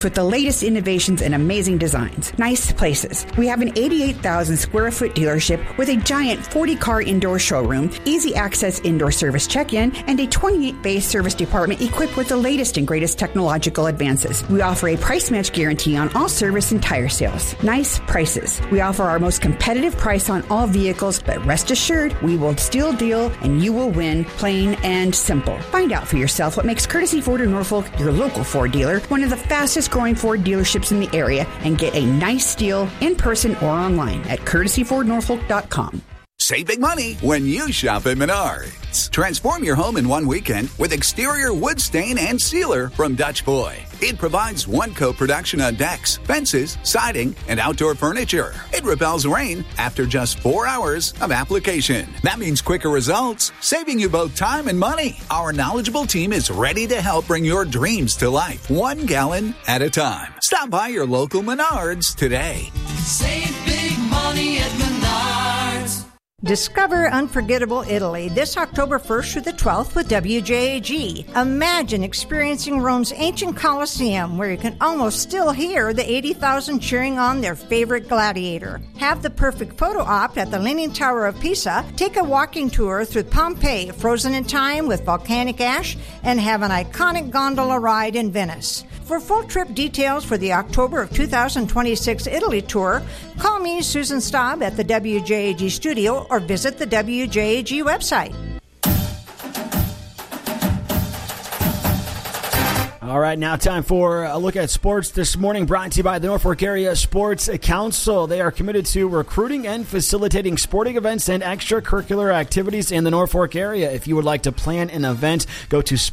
with the latest innovations and amazing designs. Nice Places. We have an 88,000 square foot dealership with a giant 40-car indoor showroom, easy access indoor service check-in, and a 28-bay service department equipped with the latest and greatest technological advances. We offer a price match guarantee on all service and tire sales. Nice Prices. We offer our most competitive price on all vehicles, but rest assured, we will still deal and you will win, plain and simple. Find out for yourself what makes Courtesy Ford of Norfolk your local Ford dealer, one of the fastest growing Ford dealerships in the area, and get a nice deal in person or online at courtesyfordnorfolk.com. Save big money when you shop at Menards. Transform your home in one weekend with exterior wood stain and sealer from Dutch Boy. It provides one-coat protection on decks, fences, siding, and outdoor furniture. It repels rain after just 4 hours of application. That means quicker results, saving you both time and money. Our knowledgeable team is ready to help bring your dreams to life, 1 gallon at a time. Stop by your local Menards today. Save big money at Menards. Discover unforgettable Italy this October 1st through the 12th with WJAG. Imagine experiencing Rome's ancient Colosseum, where you can almost still hear the 80,000 cheering on their favorite gladiator. Have the perfect photo op at the Leaning Tower of Pisa, take a walking tour through Pompeii, frozen in time with volcanic ash, and have an iconic gondola ride in Venice. For full trip details for the October of 2026 Italy tour, call me, Susan Staub, at the WJAG studio or visit the WJAG website. All right, now time for a look at sports this morning, brought to you by the Norfolk Area Sports Council. They are committed to recruiting and facilitating sporting events and extracurricular activities in the Norfolk area. If you would like to plan an event, go to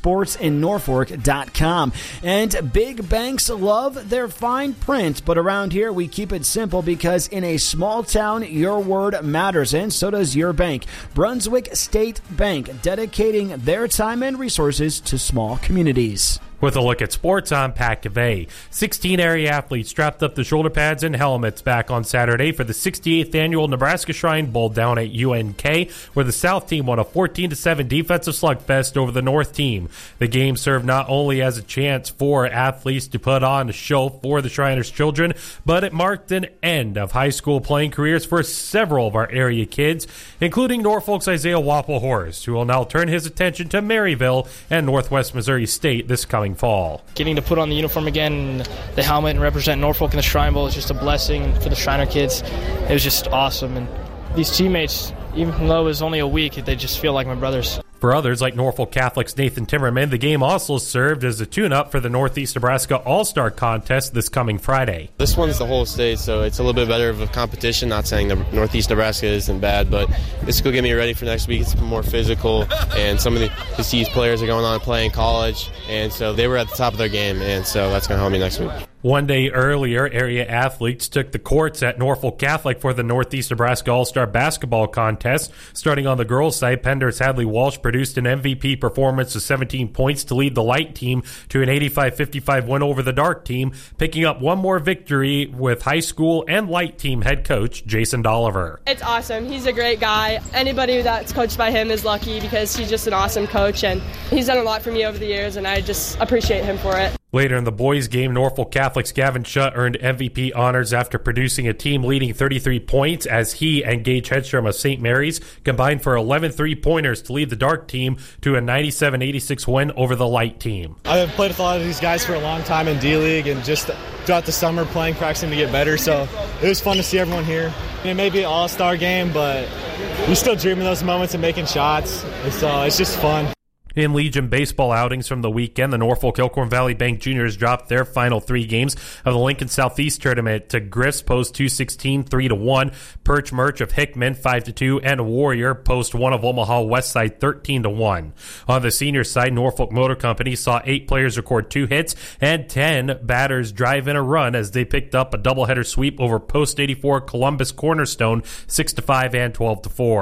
sportsinnorfolk.com. And big banks love their fine print, but around here we keep it simple because in a small town, your word matters, and so does your bank. Brunswick State Bank, dedicating their time and resources to small communities. With a look at sports, I'm Pat Cavay. 16 area athletes strapped up the shoulder pads and helmets back on Saturday for the 68th annual Nebraska Shrine Bowl down at UNK, where the South team won a 14-7 defensive slugfest over the North team. The game served not only as a chance for athletes to put on a show for the Shriners' children, but it marked an end of high school playing careers for several of our area kids, including Norfolk's Isaiah Wapple-Horst, who will now turn his attention to Maryville and Northwest Missouri State this coming fall. Getting to put on the uniform again, the helmet, and represent Norfolk in the Shrine Bowl is just a blessing for the Shriner kids. It was just awesome. And these teammates, even though it was only a week, they just feel like my brothers. For others, like Norfolk Catholic's Nathan Timmerman, the game also served as a tune-up for the Northeast Nebraska All-Star Contest this coming Friday. This one's the whole state, so it's a little bit better of a competition. Not saying the Northeast Nebraska isn't bad, but this will get me ready for next week. It's more physical, and some of these players are going on to play in college, and so they were at the top of their game, and so that's going to help me next week. One day earlier, area athletes took the courts at Norfolk Catholic for the Northeast Nebraska All-Star Basketball Contest. Starting on the girls' side, Pender's Hadley Walsh produced an MVP performance of 17 points to lead the light team to an 85-55 win over the dark team, picking up one more victory with high school and light team head coach Jason Dolliver. It's awesome. He's a great guy. Anybody that's coached by him is lucky because he's just an awesome coach, and he's done a lot for me over the years, and I just appreciate him for it. Later in the boys' game, Norfolk Catholic's Gavin Shutt earned MVP honors after producing a team-leading 33 points as he and Gage Hedstrom of St. Mary's combined for 11 three-pointers to lead the dark team to a 97-86 win over the light team. I've played with a lot of these guys for a long time in D-League and just throughout the summer playing, practicing to get better, so it was fun to see everyone here. It may be an all-star game, but we still dream of those moments and making shots, so it's just fun. In Legion baseball outings from the weekend, the Norfolk Elkhorn Valley Bank Juniors dropped their final 3 games of the Lincoln Southeast Tournament to Griffs Post 216 3-1, Perch Merch of Hickman 5-2, and Warrior Post 1 of Omaha Westside 13-1. On the senior side, Norfolk Motor Company saw 8 players record 2 hits and 10 batters drive in a run as they picked up a doubleheader sweep over Post 84 Columbus Cornerstone 6-5 and 12-4.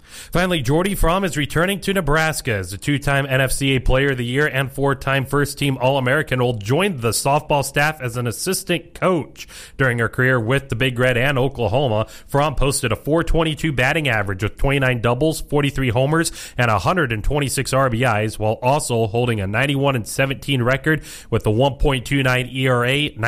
Finally, Jordy Fromm is returning to Nebraska as a two-time NFCA Player of the Year and four-time first-team All-American. Will join the softball staff as an assistant coach. During her career with the Big Red and Oklahoma, Fromm posted a .422 batting average with 29 doubles, 43 homers, and 126 RBIs, while also holding a 91-17 record with a 1.29 ERA,